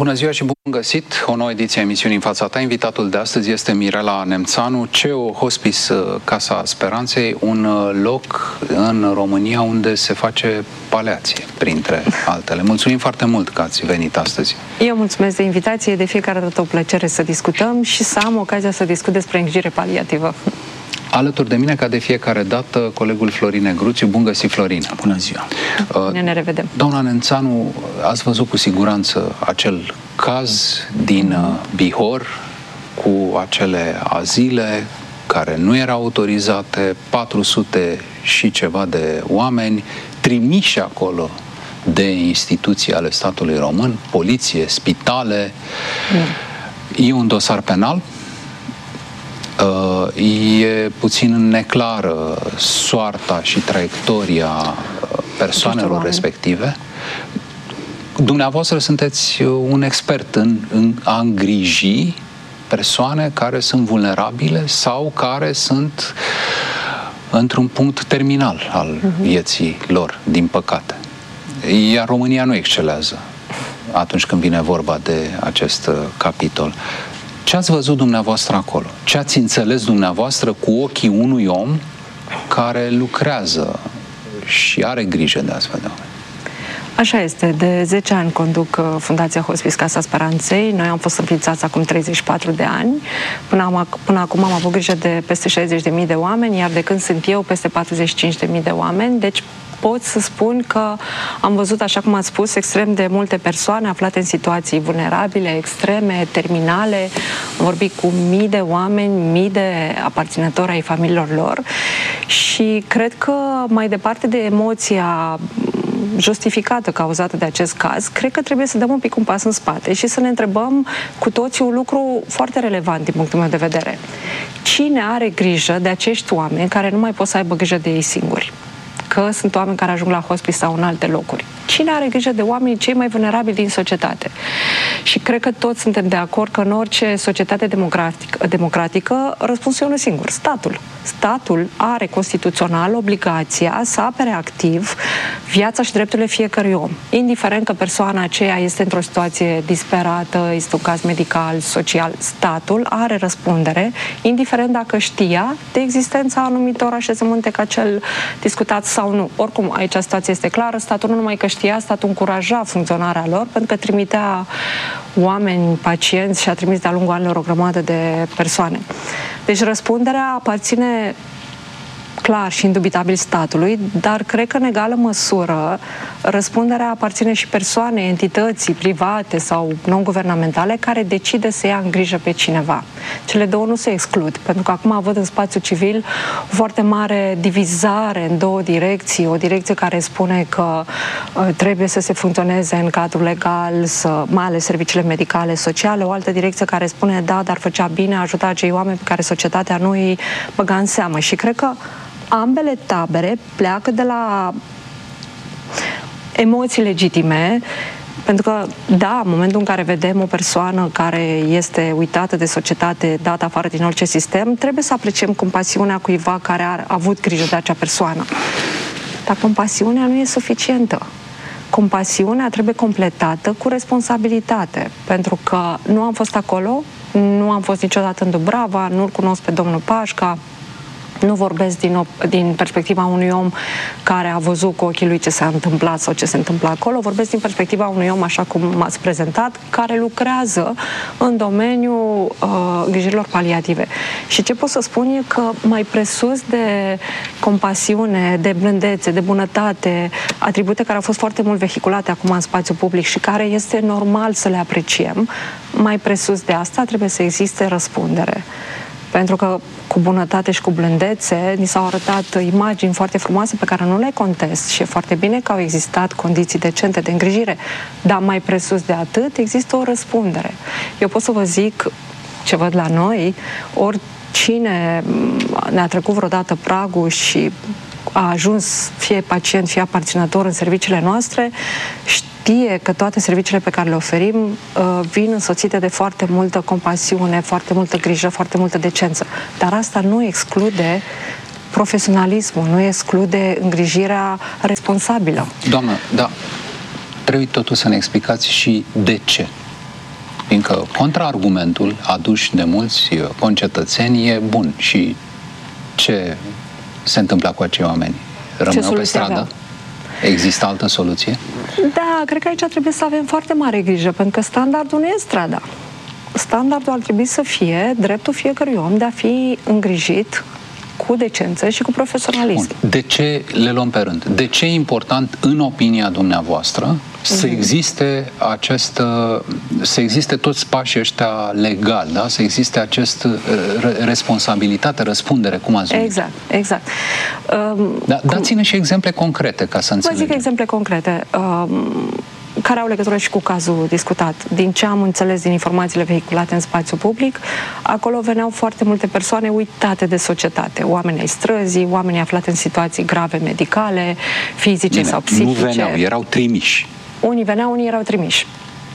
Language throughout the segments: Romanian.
Bună ziua și bun găsit! O nouă ediție a emisiunii În fața ta. Invitatul de astăzi este Mirela Nemțanu, CEO Hospice Casa Speranței, un loc în România unde se face paliație, printre altele. Mulțumim foarte mult că ați venit astăzi. Eu mulțumesc de invitație, de fiecare dată o plăcere să discutăm și să am ocazia să discut despre îngrijire paliativă. Alături de mine, ca de fiecare dată, colegul Florin Negruțiu. Bun găsit, Florin! Bună ziua! Ne revedem! Doamna Nemțanu, ați văzut cu siguranță acel caz din Bihor cu acele azile care nu erau autorizate, 400 și ceva de oameni trimiși acolo de instituții ale statului român, poliție, spitale. E un dosar penal. E puțin neclară soarta și traiectoria persoanelor respective. Dumneavoastră sunteți un expert în a îngriji persoane care sunt vulnerabile sau care sunt într-un punct terminal al vieții lor, din păcate. Iar România nu excelează atunci când vine vorba de acest capitol. Ce ați văzut dumneavoastră acolo? Ce ați înțeles dumneavoastră cu ochii unui om care lucrează și are grijă de astfel de oameni? Așa este. De 10 ani conduc Fundația Hospice Casa Speranței. Noi am fost înființați acum 34 de ani. Până acum am avut grijă de peste 60.000 de oameni, iar de când sunt eu, peste 45.000 de oameni. Deci pot să spun că am văzut, așa cum ați spus, extrem de multe persoane aflate în situații vulnerabile, extreme, terminale. Am vorbit cu mii de oameni, mii de aparținători ai familiilor lor și cred că mai departe de emoția justificată cauzată de acest caz, cred că trebuie să dăm un pic un pas în spate și să ne întrebăm cu toții un lucru foarte relevant din punctul meu de vedere. Cine are grijă de acești oameni care nu mai pot să aibă grijă de ei singuri? Că sunt oameni care ajung la hospice sau în alte locuri. Cine are grijă de oamenii cei mai vulnerabili din societate? Și cred că toți suntem de acord că în orice societate democratică răspunsul e unul singur, statul. Statul are constituțional obligația să apere activ viața și drepturile fiecărui om. Indiferent că persoana aceea este într-o situație disperată, este un caz medical, social, statul are răspundere, indiferent dacă știa de existența anumitor așezământe ca cel discutat sau nu. Oricum, aici situația este clară, statul nu numai că știa, statul încuraja funcționarea lor, pentru că trimitea oameni, pacienți și a trimis de-a lungul anilor o grămadă de persoane. Deci răspunderea aparține clar și indubitabil statului, dar cred că în egală măsură răspunderea aparține și persoanei, entității private sau non-guvernamentale care decide să ia în grijă pe cineva. Cele două nu se exclud, pentru că acum văd în spațiu civil o foarte mare divizare în două direcții. O direcție care spune că trebuie să se funcționeze în cadrul legal, mai ales serviciile medicale, sociale, o altă direcție care spune da, dar făcea bine, ajuta acei oameni pe care societatea nu îi băga în seamă. Și cred că ambele tabere pleacă de la emoții legitime, pentru că, da, în momentul în care vedem o persoană care este uitată de societate, dată afară din orice sistem, trebuie să apreciem compasiunea cuiva care a avut grijă de acea persoană. Dar compasiunea nu e suficientă. Compasiunea trebuie completată cu responsabilitate, pentru că nu am fost acolo, nu am fost niciodată în Dubrava, nu-l cunosc pe domnul Pașca, nu vorbesc din perspectiva unui om care a văzut cu ochii lui ce s-a întâmplat sau ce se întâmplă acolo, vorbesc din perspectiva unui om, așa cum m-ați prezentat, care lucrează în domeniul îngrijirilor paliative. Și ce pot să spun e că mai presus de compasiune, de blândețe, de bunătate, atribute care au fost foarte mult vehiculate acum în spațiu public și care este normal să le apreciem, mai presus de asta trebuie să existe răspundere. Pentru că cu bunătate și cu blândețe ni s-au arătat imagini foarte frumoase pe care nu le contest și e foarte bine că au existat condiții decente de îngrijire, dar mai presus de atât există o răspundere. Eu pot să vă zic ce văd la noi, oricine ne-a trecut vreodată pragul și a ajuns fie pacient, fie aparținător în serviciile noastre, știe că toate serviciile pe care le oferim vin însoțite de foarte multă compasiune, foarte multă grijă, foarte multă decență. Dar asta nu exclude profesionalismul, nu exclude îngrijirea responsabilă. Doamnă, da, trebuie totuși să ne explicați și de ce. Fiindcă contraargumentul adus de mulți concetățeni e bun. Și ce se întâmplă cu acei oameni? Rămâneau pe stradă? Aveau? Există altă soluție? Da, cred că aici trebuie să avem foarte mare grijă, pentru că standardul nu e strada. Standardul ar trebui să fie dreptul fiecărui om de a fi îngrijit cu decență și cu profesionalism. Bun. De ce le luăm pe rând? De ce e important, în opinia dumneavoastră, să existe toți pașii ăștia legali, da? Să existe această responsabilitate, răspundere, cum ați zis? Exact. Dați-ne și exemple concrete ca să înțelegem. Vă zic exemple concrete. Care au legătură și cu cazul discutat. Din ce am înțeles din informațiile vehiculate în spațiu public, acolo veneau foarte multe persoane uitate de societate. Oameni ai străzii, oameni aflați în situații grave medicale, fizice sau psihice. Nu veneau, erau trimiși. Unii veneau, unii erau trimiși.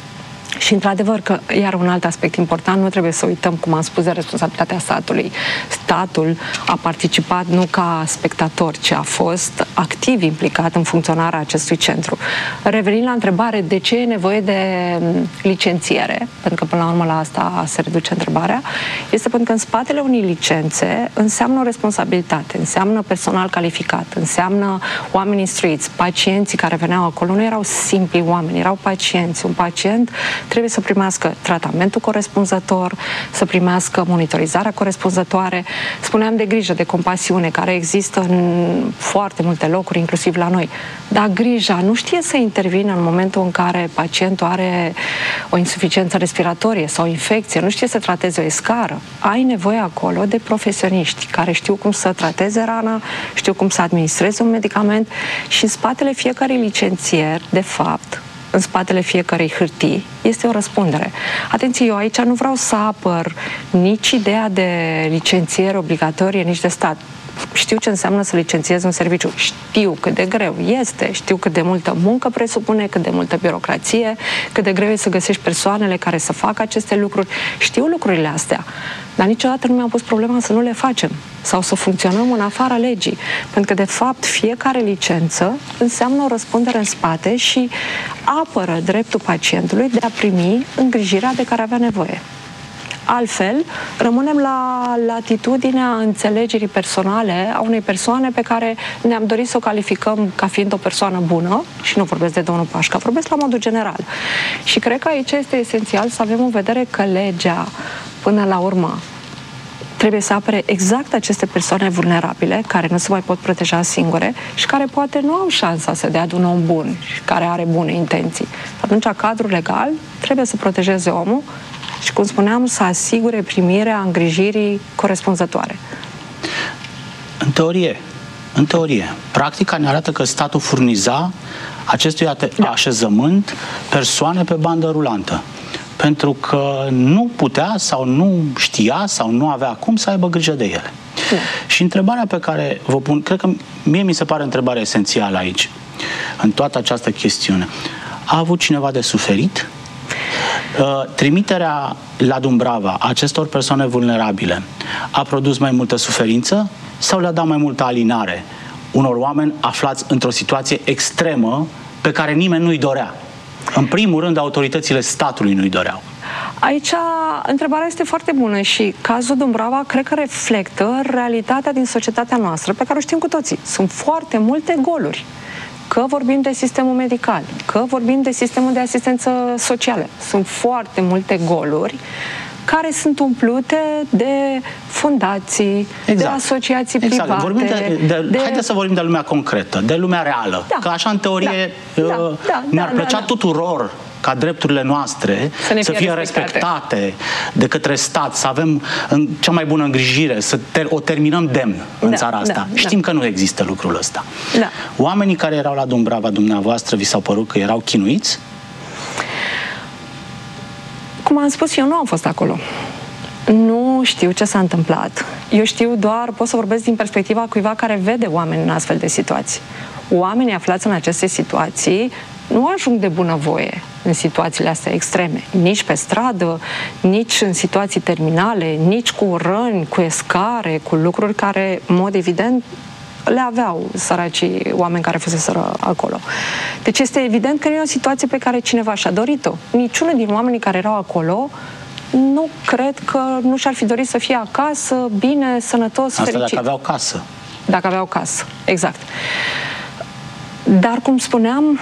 Și într-adevăr că, iar un alt aspect important, nu trebuie să uităm, cum am spus, de responsabilitatea statului. Statul a participat nu ca spectator, ci a fost activ implicat în funcționarea acestui centru. Revenind la întrebare de ce e nevoie de licențiere, pentru că până la urmă la asta se reduce întrebarea, este pentru că în spatele unei licențe înseamnă o responsabilitate, înseamnă personal calificat, înseamnă oameni instruiți, pacienții care veneau acolo nu erau simpli oameni, erau pacienți. Un pacient trebuie să primească tratamentul corespunzător, să primească monitorizarea corespunzătoare. Spuneam de grijă, de compasiune, care există în foarte multe locuri, inclusiv la noi. Dar grija nu știe să intervină în momentul în care pacientul are o insuficiență respiratorie sau o infecție, nu știe să trateze o scară. Ai nevoie acolo de profesioniști care știu cum să trateze rana, știu cum să administreze un medicament și în spatele fiecărui licențier, de fapt, în spatele fiecărei hârtii, este o răspundere. Atenție, eu aici nu vreau să apăr nici ideea de licențiere obligatorie, nici de stat. Știu ce înseamnă să licențiez un serviciu. Știu cât de greu este, știu cât de multă muncă presupune, cât de multă birocrație, cât de greu e să găsești persoanele care să facă aceste lucruri. Știu lucrurile astea, dar niciodată nu mi-am pus problema să nu le facem sau să funcționăm în afara legii. Pentru că, de fapt, fiecare licență înseamnă o răspundere în spate și apără dreptul pacientului de a primi îngrijirea de care avea nevoie. Altfel, rămânem la latitudinea înțelegerii personale a unei persoane pe care ne-am dorit să o calificăm ca fiind o persoană bună, și nu vorbesc de domnul Pașca, vorbesc la modul general. Și cred că aici este esențial să avem în vedere că legea, până la urmă, trebuie să apere exact aceste persoane vulnerabile, care nu se mai pot proteja singure și care poate nu au șansa să dea de un om bun și care are bune intenții. Atunci, cadrul legal trebuie să protejeze omul și, cum spuneam, să asigure primirea îngrijirii corespunzătoare. În teorie, practica ne arată că statul furniza acestui așezământ persoane pe bandă rulantă. Pentru că nu putea sau nu știa sau nu avea cum să aibă grijă de ele. Și întrebarea pe care vă pun, cred că mie mi se pare întrebarea esențială aici, în toată această chestiune. A avut cineva de suferit? Trimiterea la Dumbrava acestor persoane vulnerabile a produs mai multă suferință sau le-a dat mai multă alinare unor oameni aflați într-o situație extremă pe care nimeni nu-i dorea? În primul rând, autoritățile statului nu-i doreau. Aici întrebarea este foarte bună și cazul Dumbrava cred că reflectă realitatea din societatea noastră, pe care o știm cu toții. Sunt foarte multe goluri. Că vorbim de sistemul medical, că vorbim de sistemul de asistență socială. Sunt foarte multe goluri care sunt umplute de fundații, de asociații private. Haideți să vorbim de lumea concretă, de lumea reală. Da. Că așa, în teorie, ne-ar plăcea tuturor ca drepturile noastre să fie respectate de către stat, să avem cea mai bună îngrijire, să o terminăm demn în țara asta. Știm că nu există lucrul ăsta. Oamenii care erau la Dumbrava dumneavoastră, vi s-au părut că erau chinuiți? Cum am spus, eu nu am fost acolo. Nu știu ce s-a întâmplat. Eu știu doar, pot să vorbesc din perspectiva cuiva care vede oameni în astfel de situații. Oamenii aflați în aceste situații nu ajung de bunăvoie în situațiile astea extreme. Nici pe stradă, nici în situații terminale, nici cu răni, cu escare, cu lucruri care, în mod evident, le aveau săracii oameni care fuseseră acolo. Deci este evident că nu e o situație pe care cineva și-a dorit-o. Niciunul din oamenii care erau acolo nu cred că nu și-ar fi dorit să fie acasă, bine, sănătos, fericit. Asta dacă aveau casă. Dacă aveau casă, exact. Dar, cum spuneam,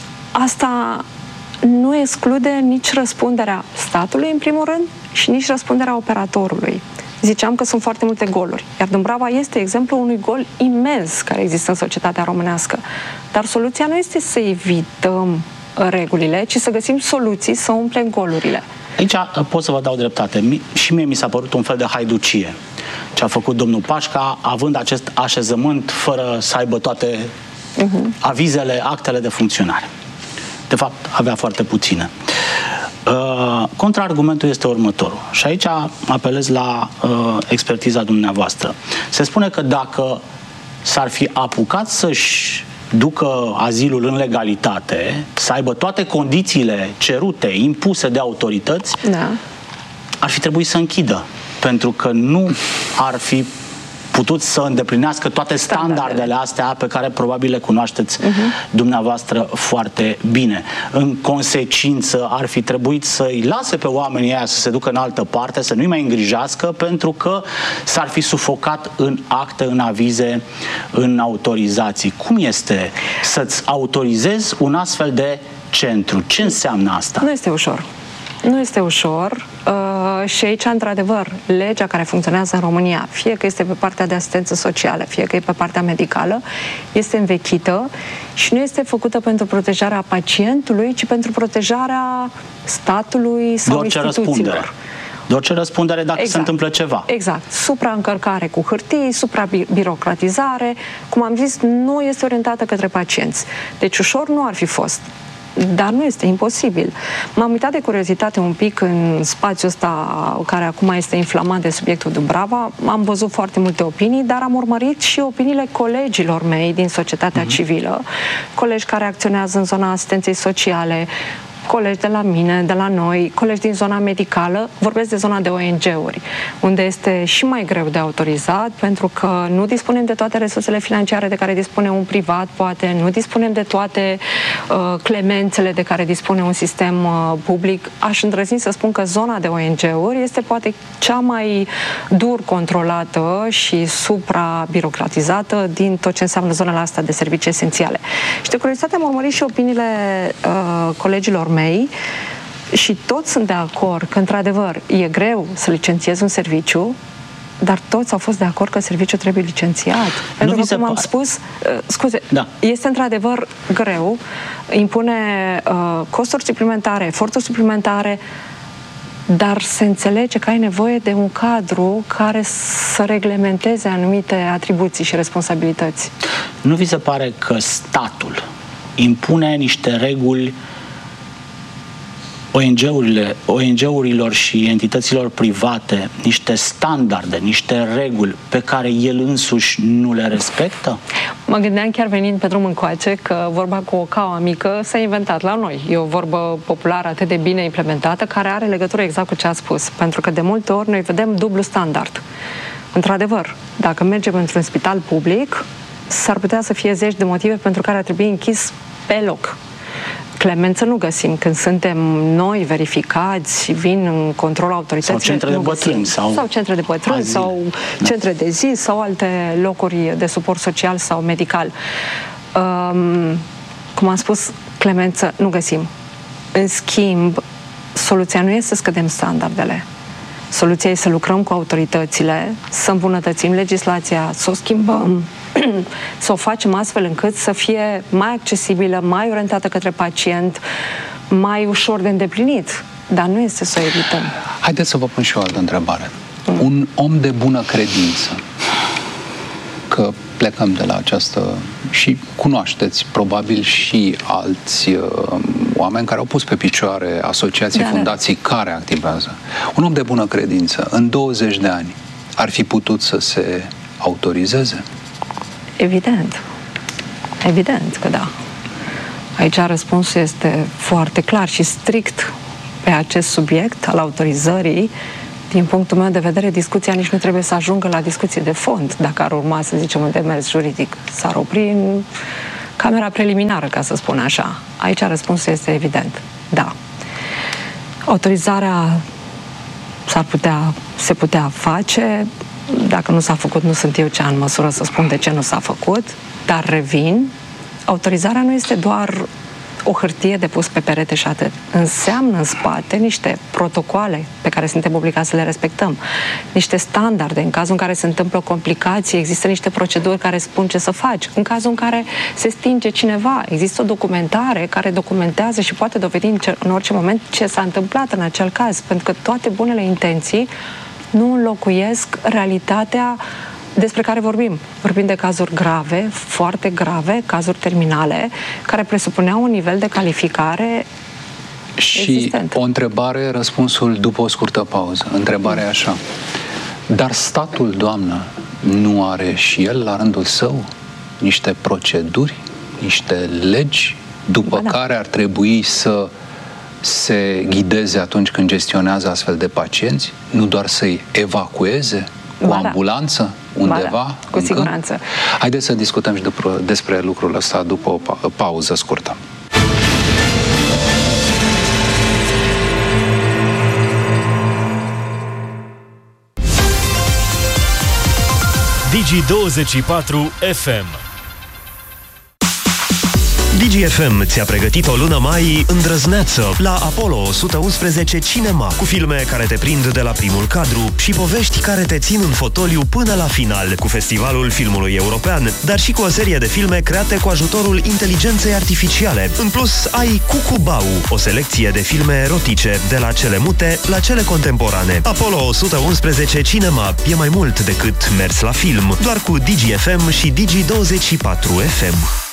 asta nu exclude nici răspunderea statului, în primul rând, și nici răspunderea operatorului. Ziceam că sunt foarte multe goluri, iar Dumbrava este exemplul unui gol imens care există în societatea românească. Dar soluția nu este să evităm regulile, ci să găsim soluții să umplem golurile. Aici pot să vă dau dreptate. Și mie mi s-a părut un fel de haiducie ce a făcut domnul Pașca, având acest așezământ fără să aibă toate avizele, actele de funcționare. De fapt, avea foarte puține. Contraargumentul este următorul. Și aici apelez la expertiza dumneavoastră. Se spune că dacă s-ar fi apucat să-și ducă azilul în legalitate, să aibă toate condițiile cerute, impuse de autorități, ar fi trebuit să închidă. Pentru că nu ar fi putut să îndeplinească toate standardele astea pe care probabil le cunoașteți dumneavoastră foarte bine. În consecință, ar fi trebuit să-i lase pe oamenii aia să se ducă în altă parte, să nu-i mai îngrijească, pentru că s-ar fi sufocat în acte, în avize, în autorizații. Cum este să-ți autorizezi un astfel de centru? Ce înseamnă asta? Nu este ușor. Nu este ușor și aici, într-adevăr, legea care funcționează în România, fie că este pe partea de asistență socială, fie că e pe partea medicală, este învechită și nu este făcută pentru protejarea pacientului, ci pentru protejarea statului sau instituțiilor. De orice răspundere dacă se întâmplă ceva. Exact. Supraîncărcare cu hârtii, suprabirocratizare, cum am zis, nu este orientată către pacienți. Deci ușor nu ar fi fost. Dar nu este imposibil. M-am uitat de curiozitate un pic în spațiul ăsta care acum este inflamat de subiectul Dumbrava. Am văzut foarte multe opinii, dar am urmărit și opiniile colegilor mei din societatea civilă, colegi care acționează în zona asistenței sociale, colegi de la mine, de la noi, colegi din zona medicală, vorbesc de zona de ONG-uri, unde este și mai greu de autorizat, pentru că nu dispunem de toate resursele financiare de care dispune un privat, poate, nu dispunem de toate clemențele de care dispune un sistem public. Aș îndrăzni să spun că zona de ONG-uri este poate cea mai dur controlată și supra-birocratizată din tot ce înseamnă zonele astea de servicii esențiale. Și de curiozitate am urmărit și opiniile colegilor mei și toți sunt de acord că, într-adevăr, e greu să licențiezi un serviciu, dar toți au fost de acord că serviciul trebuie licențiat. Pentru că, cum am spus, este într-adevăr greu, impune costuri suplimentare, eforturi suplimentare, dar se înțelege că ai nevoie de un cadru care să reglementeze anumite atribuții și responsabilități. Nu vi se pare că statul impune niște reguli ONG-urilor și entităților private, niște standarde, niște reguli pe care el însuși nu le respectă? Mă gândeam chiar venind pe drum încoace că vorba cu o caua mică s-a inventat la noi. E o vorbă populară atât de bine implementată care are legătură exact cu ce ați spus. Pentru că de multe ori noi vedem dublu standard. Într-adevăr, dacă mergem într-un spital public, s-ar putea să fie zeci de motive pentru care ar trebui închis pe loc. Clemență nu găsim. Când suntem noi verificați, vin în controlul autorităților. Sau centre de bătrâni. Sau centre de bătrâni, sau centre de zi, sau alte locuri de suport social sau medical. Cum am spus, clemență nu găsim. În schimb, soluția nu este să scădem standardele. Soluția este să lucrăm cu autoritățile, să îmbunătățim legislația, să o schimbăm, să o facem astfel încât să fie mai accesibilă, mai orientată către pacient, mai ușor de îndeplinit. Dar nu este să o evităm. Haideți să vă pun și o altă întrebare. Un om de bună credință, că plecăm de la această... și cunoașteți probabil și alți oameni care au pus pe picioare asociații, fundații care activează. Un om de bună credință, în 20 de ani, ar fi putut să se autorizeze? Evident. Evident că da. Aici răspunsul este foarte clar și strict pe acest subiect al autorizării. din punctul meu de vedere, discuția nici nu trebuie să ajungă la discuții de fond. Dacă ar urma, să zicem, un demers juridic, s-ar opri în camera preliminară, ca să spun așa. Aici răspunsul este evident. Da. Autorizarea se putea face. Dacă nu s-a făcut, nu sunt eu cea în măsură să spun de ce nu s-a făcut, dar revin. Autorizarea nu este doar o hârtie de pus pe perete și atât. Înseamnă în spate niște protocoale pe care suntem obligați să le respectăm, niște standarde. În cazul în care se întâmplă o complicație, există niște proceduri care spun ce să faci. În cazul în care se stinge cineva, există o documentare care documentează și poate dovedi în orice moment ce s-a întâmplat în acel caz, pentru că toate bunele intenții nu înlocuiesc realitatea despre care vorbim. Vorbim de cazuri grave, foarte grave, cazuri terminale, care presupuneau un nivel de calificare și existent. O întrebare, răspunsul după o scurtă pauză. Întrebarea așa. Dar statul, doamnă, nu are și el, la rândul său, niște proceduri, niște legi după care ar trebui să se ghideze atunci când gestionează astfel de pacienți, nu doar să-i evacueze cu ambulanță undeva? Cu siguranță. Haideți să discutăm și despre lucrul ăsta după o pauză scurtă. Digi24 FM. DGFM ți-a pregătit o lună mai îndrăzneață la Apollo 111 Cinema, cu filme care te prind de la primul cadru și povești care te țin în fotoliu până la final, cu Festivalul Filmului European, dar și cu o serie de filme create cu ajutorul inteligenței artificiale. În plus, ai Cucubau, o selecție de filme erotice, de la cele mute la cele contemporane. Apollo 111 Cinema e mai mult decât mers la film, doar cu DGFM și Digi24 FM.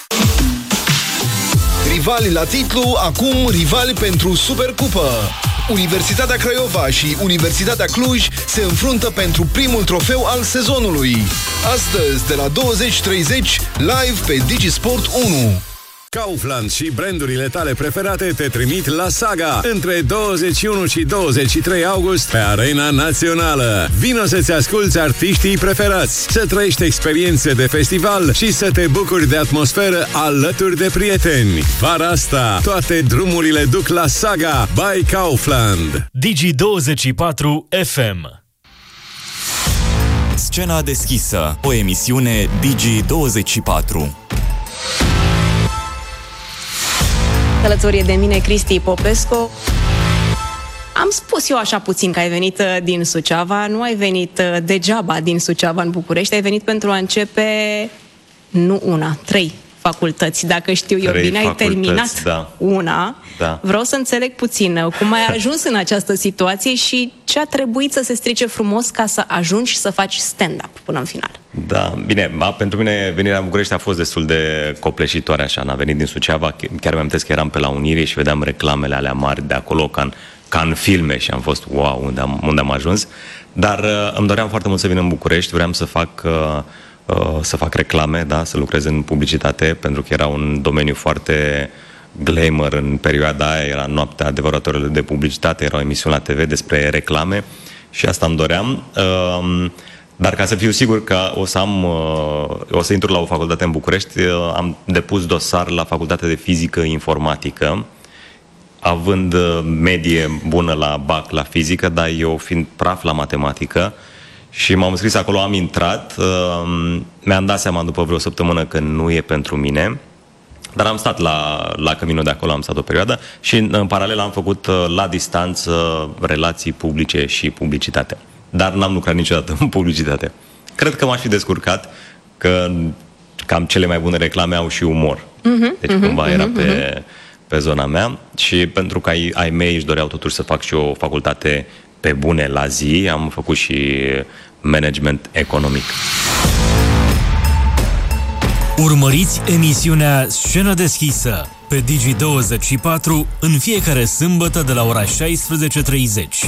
Rivali la titlu, acum rivali pentru Supercupă. Universitatea Craiova și Universitatea Cluj se înfruntă pentru primul trofeu al sezonului. Astăzi, de la 20:30, live pe Digisport 1. Kaufland și brandurile tale preferate te trimit la Saga între 21 și 23 august pe Arena Națională. Vino să-ți asculți artiștii preferați, să trăiești experiențe de festival și să te bucuri de atmosferă alături de prieteni. Vara asta, toate drumurile duc la Saga by Kaufland. Digi24 FM. Scena deschisă, o emisiune Digi24. Alături de mine Cristi Popescu. Am spus eu așa puțin că ai venit din Suceava, nu ai venit degeaba din Suceava în București, ai venit pentru a începe nu una, 3 facultăți. Dacă știu eu bine, ai terminat una. Da. Vreau să înțeleg puțin cum ai ajuns în această situație și ce a trebuit să se strice frumos ca să ajungi să faci stand-up până în final. Da, bine, pentru mine venirea în București a fost destul de copleșitoare așa, n-am venit din Suceava, chiar mi-am amintesc că eram pe la Unirii și vedeam reclamele alea mari de acolo ca în filme și am fost wow, unde am ajuns, dar îmi doream foarte mult să vin în București, vreau să fac reclame, da, să lucrez în publicitate, pentru că era un domeniu foarte glamour în perioada aia, era noaptea adevăratorilor de publicitate, era o emisiune la TV despre reclame și asta îmi doream. Dar ca să fiu sigur că o să intru la o facultate în București, am depus dosar la Facultatea de Fizică Informatică, având medie bună la BAC la fizică, dar eu fiind praf la matematică, și m-am înscris acolo, am intrat, mi-am dat seama după vreo săptămână că nu e pentru mine, dar am stat la căminul de acolo, am stat o perioadă și în paralel am făcut la distanță relații publice și publicitate. Dar n-am lucrat niciodată în publicitate. Cred că m-aș fi descurcat, că cam cele mai bune reclame au și umor. Deci cumva era pe zona mea și pentru că ai mei își doreau totuși să fac și o facultate pe bune la zi, am făcut și management economic. Urmăriți emisiunea Scenă deschisă pe Digi24 în fiecare sâmbătă de la ora 16:30.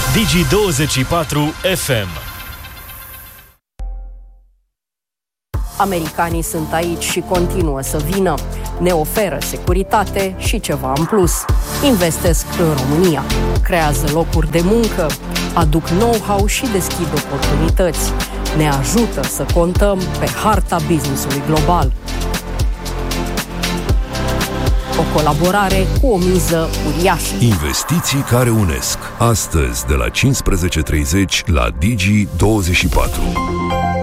Digi24 FM. Americanii sunt aici și continuă să vină. Ne oferă securitate și ceva în plus. Investesc în România, creează locuri de muncă, aduc know-how și deschid oportunități. Ne ajută să contăm pe harta business-ului global. O colaborare cu o miză uriașă. Investiții care unesc. Astăzi, de la 15:30 la Digi24.